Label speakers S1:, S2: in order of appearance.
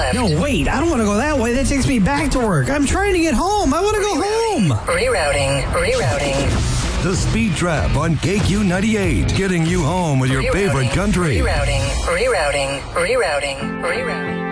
S1: left.
S2: No, wait, I don't want to go that way. That takes me back to work. I'm trying to get home. I want to go home.
S1: Rerouting.
S3: The Speed Trap on KQ98, getting you home with your favorite country.
S1: Rerouting.